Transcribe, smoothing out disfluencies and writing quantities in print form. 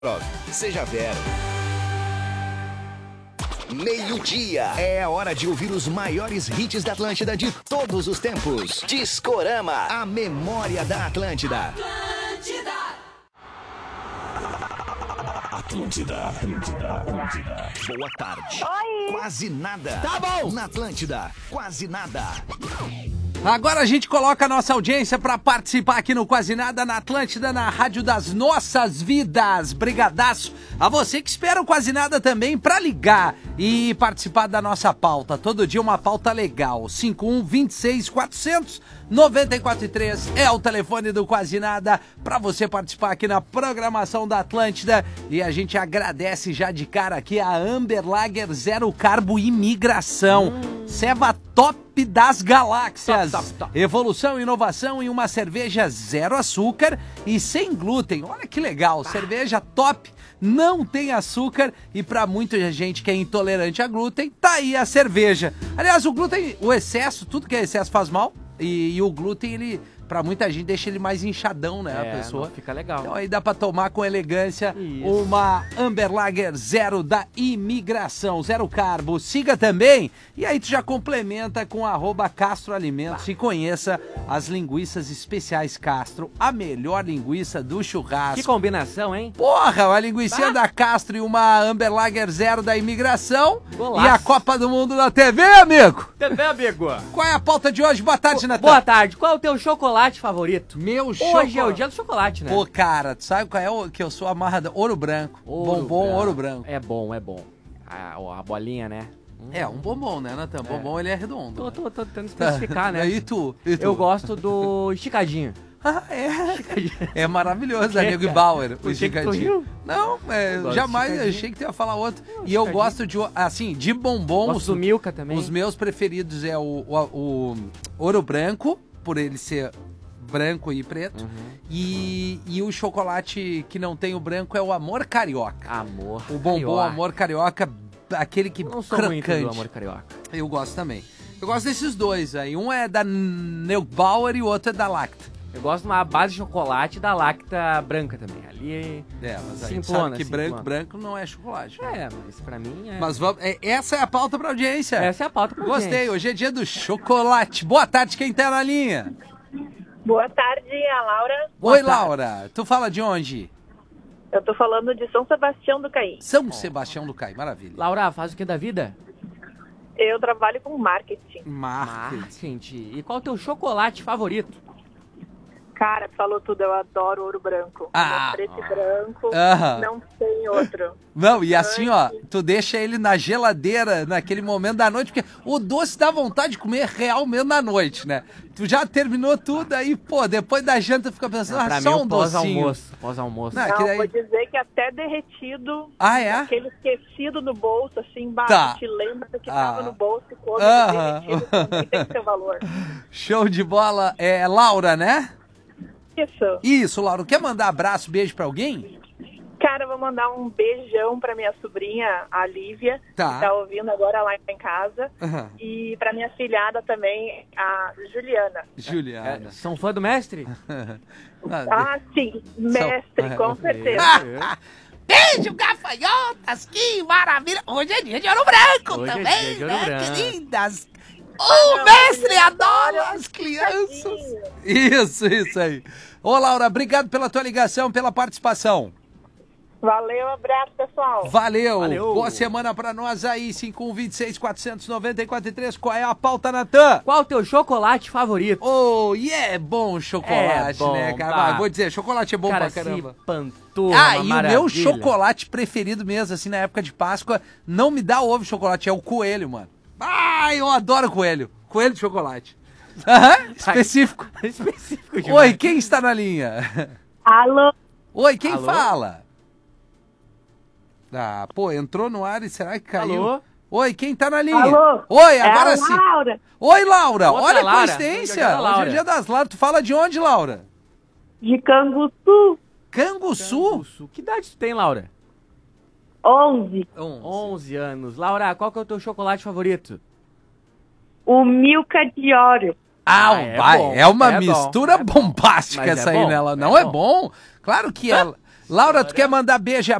Seja Vero. Meio-dia. É a hora de ouvir os maiores hits da Atlântida de todos os tempos. Discorama, a memória da Atlântida. Atlântida. Boa tarde. Oi. Quase nada. Tá bom. Na Atlântida, quase nada. Agora a gente coloca a nossa audiência para participar aqui no Quase Nada na Atlântida, na Rádio das Nossas Vidas. Brigadaço a você que espera o Quase Nada também para ligar e participar da nossa pauta. Todo dia uma pauta legal. 5126-400-943 é o telefone do Quase Nada para você participar aqui na programação da Atlântida. E a gente agradece já de cara aqui a Amber Lager Zero Carbo Imigração. Ceva top das galáxias. Top. Evolução e inovação em uma cerveja zero açúcar e sem glúten. Olha que legal, cerveja top, não tem açúcar e para muita gente que é intolerante a glúten, tá aí a cerveja. Aliás, o glúten, o excesso, tudo que é excesso faz mal e o glúten, ele, pra muita gente, deixa ele mais inchadão, né, a pessoa. Não, fica legal. Então aí dá pra tomar com elegância. Isso. Uma Amber Lager Zero da Imigração, zero carbo. Siga também e aí tu já complementa com @Castro Alimentos e conheça as linguiças especiais Castro, a melhor linguiça do churrasco. Que combinação, hein? Porra, uma linguicinha da Castro e uma Amber Lager Zero da Imigração. Golaço. E a Copa do Mundo na TV, amigo. TV, amigo. Qual é a pauta de hoje? Boa tarde, Natan. Boa tarde. Qual é o teu chocolate favorito? Meu Hoje é o dia do chocolate, né? Pô, cara, tu sabe qual é o que eu sou amarrado? Ouro branco. Bombom ouro branco. É bom. A bolinha, né? É, um bombom, né, Natan? Bombom, ele é redondo. Tô tentando especificar, né? E tu? Eu gosto do esticadinho. Ah, é maravilhoso, amigo Bauer, o esticadinho. Não, jamais eu achei que tu ia falar outro. E eu gosto de, assim, de bombom. Gosto do Milka também. Os meus preferidos é o ouro branco, por ele ser branco e preto. E o chocolate que não tem o branco é o Amor Carioca. Amor O bombom carioca. Amor Carioca, aquele que Não sou crocante. muito do Amor Carioca. Eu gosto também. Eu gosto desses dois aí. Um é da Neubauer e o outro é da Lacta. Eu gosto de uma base de chocolate da Lacta branca também. Ali Mas aí simplona, sabe que simplona. branco não é chocolate. Mas pra mim é... Mas essa é a pauta pra audiência. Essa é a pauta pra Gostei, gente. hoje é dia do chocolate. Boa tarde, quem tá na linha? Boa tarde, a Laura. Oi, Laura. Tu fala de onde? Eu tô falando de São Sebastião do Caí. São Sebastião do Caí, maravilha. Laura, faz o que da vida? Eu trabalho com marketing. Marketing. E qual é o teu chocolate favorito? Cara, falou tudo, eu adoro ouro branco. Preto e branco, não tem outro. Não, e assim, ó, tu deixa ele na geladeira naquele momento da noite, porque o doce dá vontade de comer real mesmo na noite, né? Tu já terminou tudo, aí, pô, depois da janta tu fica pensando, Pra só mim, um docinho. Pós-almoço. Não, Não, vou dizer que até derretido, aquele esquecido no bolso, assim, te lembra que tava no bolso e come derretido, também tem seu valor. Show de bola. É Laura, né? Isso, Laura. Quer mandar abraço, beijo pra alguém? Cara, eu vou mandar um beijão pra minha sobrinha, a Lívia, que tá ouvindo agora lá em casa. E pra minha filhada também, a Juliana. São fã do mestre? Sim, mestre, com certeza. Beijo, gafanhotas, que maravilha. Hoje é dia de ouro branco Hoje também, é dia de ouro né, branco. que lindas. O mestre adora as crianças. Isso aí. Ô, Laura, obrigado pela tua ligação, pela participação. Valeu, abraço, pessoal. Valeu. Boa semana pra nós aí, 5126-490-443. Qual é a pauta, Natan? Qual o teu chocolate favorito? É bom chocolate, bom, né, cara? tá. Vou dizer, chocolate é bom pra caramba. Panturra, E o meu chocolate preferido mesmo, assim, na época de Páscoa, não me dá ovo de chocolate, é o coelho, mano. Eu adoro coelho. Coelho de chocolate. Específico. Específico demais. Oi, quem está na linha? Alô? Oi, quem fala? Entrou no ar e será que caiu? Alô? Oi, quem tá na linha? Alô? Oi, agora sim. Laura. Oi, Laura. Outra Olha a Laura. coincidência. Laura. Hoje é dia das Laura. Tu fala de onde, Laura? De Canguçu. Canguçu? Que idade tu tem, Laura? 11. 11 anos. Laura, qual que é o teu chocolate favorito? O Milka de Oreo. É uma É mistura bom, bombástica Mas essa é aí, bom, né? Ela é não é bom. bom. Claro que ela... Laura, tu quer mandar beijo